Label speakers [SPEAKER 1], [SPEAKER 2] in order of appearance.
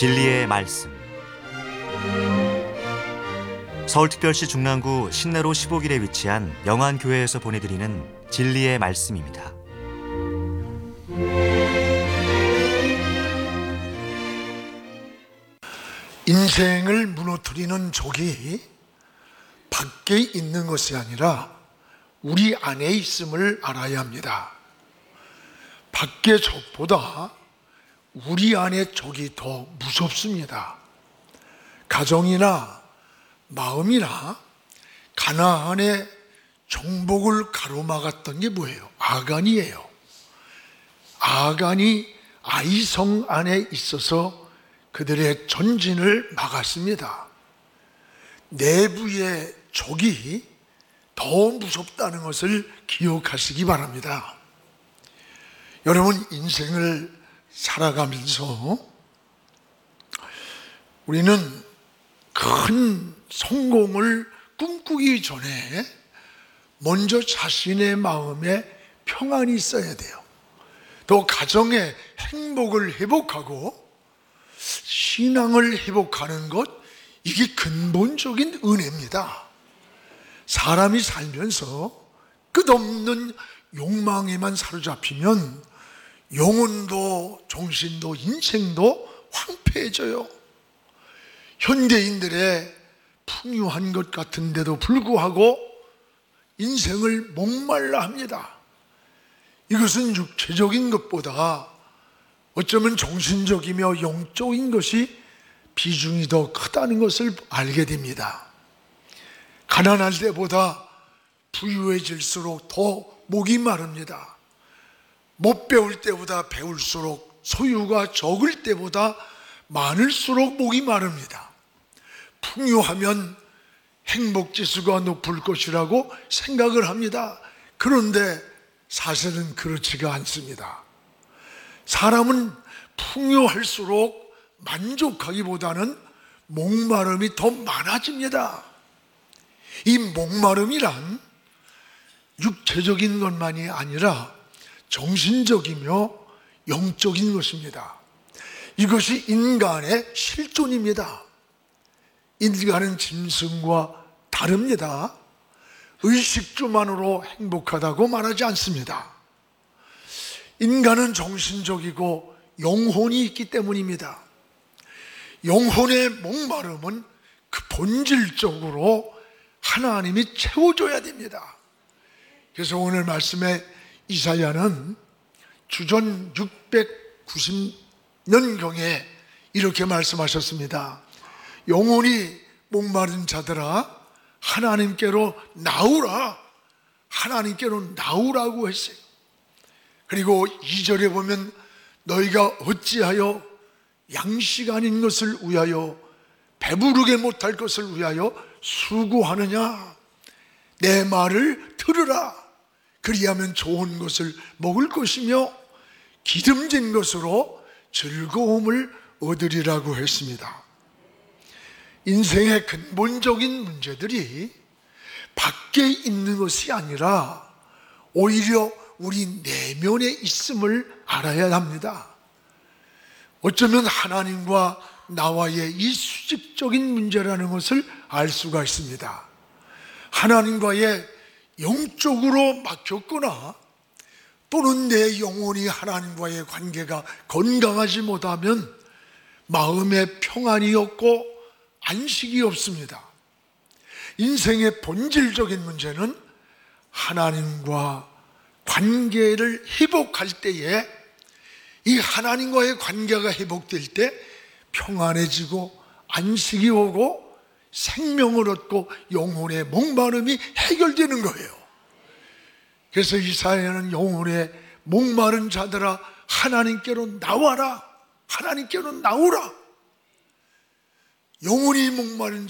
[SPEAKER 1] 진리의 말씀. 서울특별시 중랑구 신내로 15길에 위치한 영안교회에서 보내드리는 진리의 말씀입니다.
[SPEAKER 2] 인생을 무너뜨리는 적이 밖에 있는 것이 아니라 우리 안에 있음을 알아야 합니다. 밖의 적보다 우리 안의 적이 더 무섭습니다. 가정이나 마음이나 가나안의 정복을 가로막았던 게 뭐예요? 아간이에요. 아간이 아이성 안에 있어서 그들의 전진을 막았습니다. 내부의 적이 더 무섭다는 것을 기억하시기 바랍니다. 여러분, 인생을 살아가면서 우리는 큰 성공을 꿈꾸기 전에 먼저 자신의 마음에 평안이 있어야 돼요. 또 가정의 행복을 회복하고 신앙을 회복하는 것, 이게 근본적인 은혜입니다. 사람이 살면서 끝없는 욕망에만 사로잡히면 영혼도 정신도 인생도 황폐해져요. 현대인들의 풍요한 것 같은데도 불구하고 인생을 목말라 합니다. 이것은 육체적인 것보다 어쩌면 정신적이며 영적인 것이 비중이 더 크다는 것을 알게 됩니다. 가난할 때보다 부유해질수록 더 목이 마릅니다. 못 배울 때보다 배울수록, 소유가 적을 때보다 많을수록 목이 마릅니다. 풍요하면 행복지수가 높을 것이라고 생각을 합니다. 그런데 사실은 그렇지가 않습니다. 사람은 풍요할수록 만족하기보다는 목마름이 더 많아집니다. 이 목마름이란 육체적인 것만이 아니라 정신적이며 영적인 것입니다. 이것이 인간의 실존입니다. 인간은 짐승과 다릅니다. 의식주만으로 행복하다고 말하지 않습니다. 인간은 정신적이고 영혼이 있기 때문입니다. 영혼의 목마름은 그 본질적으로 하나님이 채워줘야 됩니다. 그래서 오늘 말씀에 이사야는 주전 690년경에 이렇게 말씀하셨습니다. 영혼이 목마른 자들아, 하나님께로 나오라. 하나님께로 나오라고 했어요. 그리고 2절에 보면 너희가 어찌하여 양식 아닌 것을 위하여 배부르게 못할 것을 위하여 수고하느냐. 내 말을 들으라. 그리하면 좋은 것을 먹을 것이며 기름진 것으로 즐거움을 얻으리라고 했습니다. 인생의 근본적인 문제들이 밖에 있는 것이 아니라 오히려 우리 내면에 있음을 알아야 합니다. 어쩌면 하나님과 나와의 이 수직적인 문제라는 것을 알 수가 있습니다. 하나님과의 영적으로 막혔거나 또는 내 영혼이 하나님과의 관계가 건강하지 못하면 마음에 평안이 없고 안식이 없습니다. 인생의 본질적인 문제는 하나님과 관계를 회복할 때에 이 하나님과의 관계가 회복될 때 평안해지고 안식이 오고 생명을 얻고 영혼의 목마름이 해결되는 거예요. 그래서 이사야는 영혼의 목마른 자들아 하나님께로 나와라. 하나님께로 나오라. 영혼이 목마른